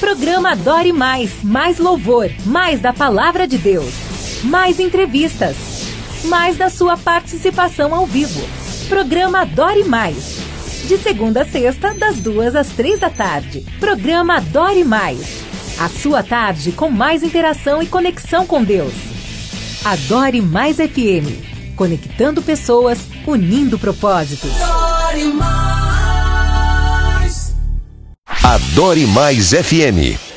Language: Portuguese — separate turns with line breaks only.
Programa Adore Mais, mais louvor, mais da Palavra de Deus, mais entrevistas, mais da sua participação ao vivo. Programa Adore Mais, de segunda a sexta, das 2 às 3 da tarde. Programa Adore Mais, a sua tarde com mais interação e conexão com Deus. Adore Mais FM, conectando pessoas, unindo propósitos.
Adore Mais FM.